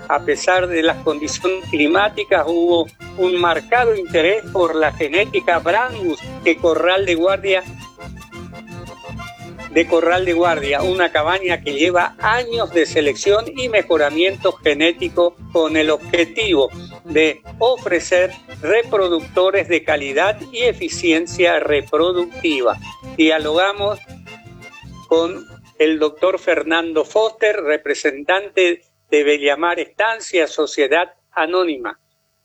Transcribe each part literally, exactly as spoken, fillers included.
A pesar de las condiciones climáticas, hubo un marcado interés por la genética Brangus que Corral de Guardia de Corral de Guardia, una cabaña que lleva años de selección y mejoramiento genético con el objetivo de ofrecer reproductores de calidad y eficiencia reproductiva. Dialogamos con el doctor Fernando Foster, representante de Bellamar Estancia, Sociedad Anónima.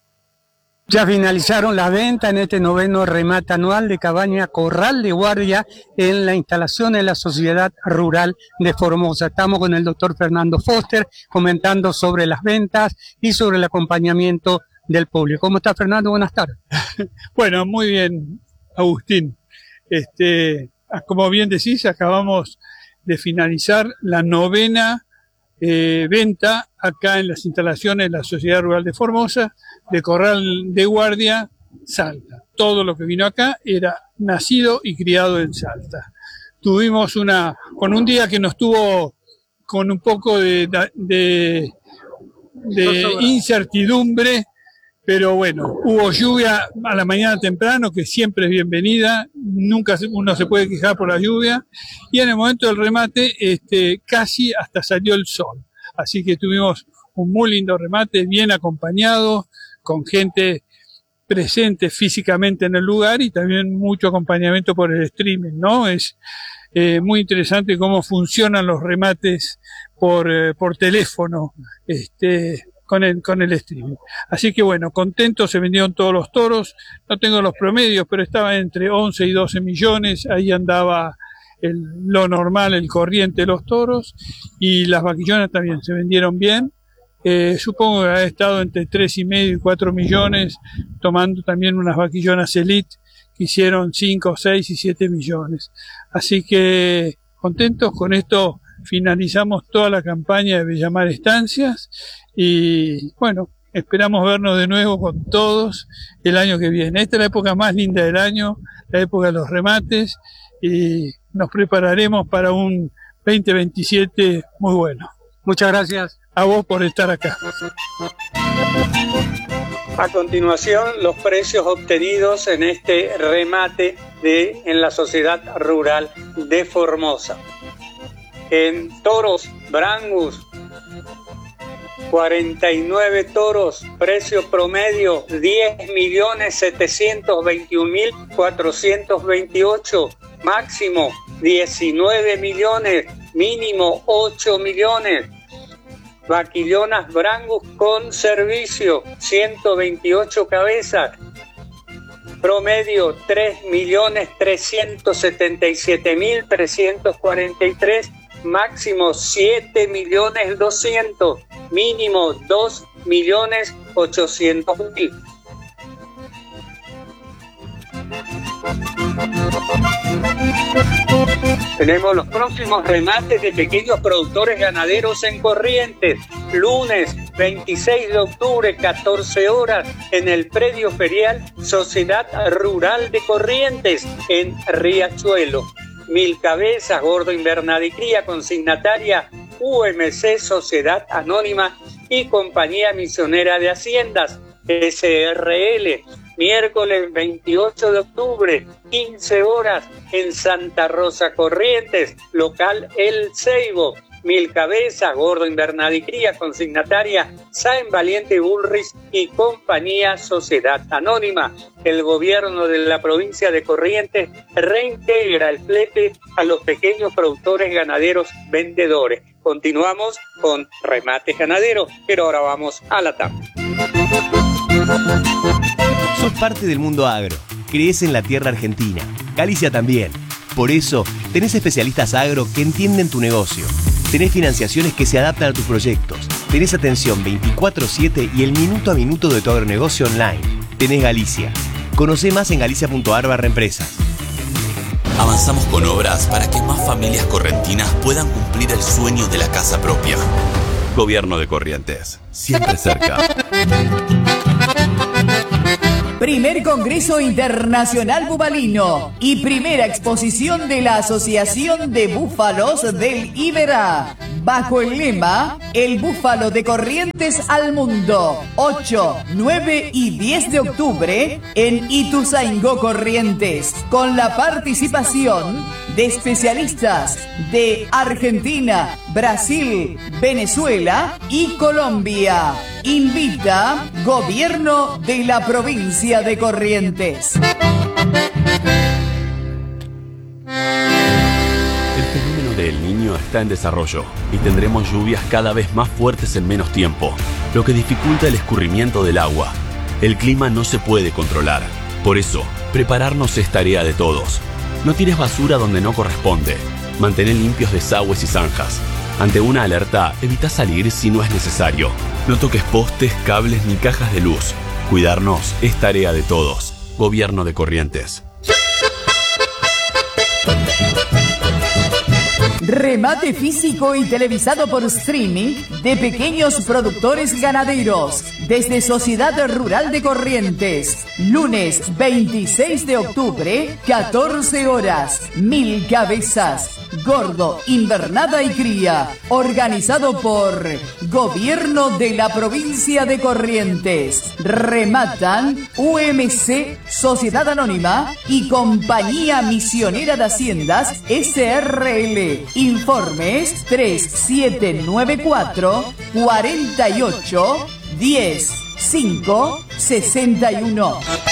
Ya finalizaron la venta en este noveno remate anual de cabaña Corral de Guardia en la instalación de la Sociedad Rural de Formosa. Estamos con el doctor Fernando Foster comentando sobre las ventas y sobre el acompañamiento del público. ¿Cómo está, Fernando? Buenas tardes. Bueno, muy bien, Agustín. Este, como bien decís, acabamos de finalizar la novena eh, venta acá en las instalaciones de la Sociedad Rural de Formosa, de Corral de Guardia, Salta. Todo lo que vino acá era nacido y criado en Salta. Tuvimos una, con un día que nos tuvo con un poco de, de, de incertidumbre, pero bueno, hubo lluvia a la mañana temprano, que siempre es bienvenida, nunca uno se puede quejar por la lluvia, y en el momento del remate este, casi hasta salió el sol. Así que tuvimos un muy lindo remate, bien acompañado, con gente presente físicamente en el lugar y también mucho acompañamiento por el streaming, ¿no? Es eh, muy interesante cómo funcionan los remates por, eh, por teléfono, este, con el, con el streaming. Así que bueno, contentos, se vendieron todos los toros, no tengo los promedios, pero estaba entre once y doce millones, ahí andaba el, lo normal, el corriente de los toros, y las vaquillonas también se vendieron bien. Eh, supongo que ha estado entre tres y medio y cuatro millones, tomando también unas vaquillonas Elite que hicieron cinco, seis y siete millones. Así que contentos con esto, finalizamos toda la campaña de Bellamar Estancias y bueno, esperamos vernos de nuevo con todos el año que viene. Esta es la época más linda del año, la época de los remates, y nos prepararemos para un veinte veintisiete muy bueno. Muchas gracias a vos por estar acá. A continuación, los precios obtenidos en este remate de, en la Sociedad Rural de Formosa. En toros Brangus, cuarenta y nueve toros, precio promedio diez millones setecientos veintiún mil cuatrocientos veintiocho, máximo diecinueve millones, mínimo ocho millones. Vaquillonas Brangus con servicio, ciento veintiocho cabezas, promedio tres millones trescientos setenta y siete mil trescientos cuarenta y tres, máximo siete millones doscientos, mínimo dos millones ochocientos mil. Tenemos los próximos remates de pequeños productores ganaderos en Corrientes. Lunes veintiséis de octubre, catorce horas, en el predio ferial Sociedad Rural de Corrientes, en Riachuelo. Mil cabezas, gordo invernada y cría, consignataria U M C Sociedad Anónima y Compañía Misionera de Haciendas, S R L. Miércoles veintiocho de octubre, quince horas, en Santa Rosa, Corrientes, local El Ceibo. Mil cabezas, gordo invernada y cría, consignataria Saen Valiente Bullrich y Compañía Sociedad Anónima. El gobierno de la provincia de Corrientes reintegra el flete a los pequeños productores ganaderos vendedores. Continuamos con remates ganaderos, pero ahora vamos a la tapa. Sos parte del mundo agro, crees en la tierra argentina, Galicia también. Por eso, tenés especialistas agro que entienden tu negocio. Tenés financiaciones que se adaptan a tus proyectos. Tenés atención veinticuatro siete y el minuto a minuto de tu agronegocio online. Tenés Galicia. Conocé más en galicia punto ar barra empresas. Avanzamos con obras para que más familias correntinas puedan cumplir el sueño de la casa propia. Gobierno de Corrientes, siempre cerca. Primer Congreso Internacional Bubalino y primera exposición de la Asociación de Búfalos del Iberá. bajo el lema El Búfalo de Corrientes al Mundo, ocho, nueve y diez de octubre en Ituzaingó, Corrientes, con la participación de especialistas de Argentina, Brasil, Venezuela y Colombia. Invita Gobierno de la Provincia de Corrientes. El fenómeno de El Niño está en desarrollo y tendremos lluvias cada vez más fuertes en menos tiempo, lo que dificulta el escurrimiento del agua. El clima no se puede controlar. Por eso, prepararnos es tarea de todos. No tires basura donde no corresponde. Mantén limpios desagües y zanjas. Ante una alerta, evita salir si no es necesario. No toques postes, cables ni cajas de luz. Cuidarnos es tarea de todos. Gobierno de Corrientes. Remate físico y televisado por streaming de pequeños productores ganaderos desde Sociedad Rural de Corrientes. Lunes veintiséis de octubre, catorce horas. Mil cabezas. Gordo, invernada y cría. Organizado por Gobierno de la Provincia de Corrientes. Rematan U M C, Sociedad Anónima y Compañía Misionera de Haciendas S R L. Informes tres siete nueve cuatro, cuarenta y ocho, diez, cinco, sesenta y uno.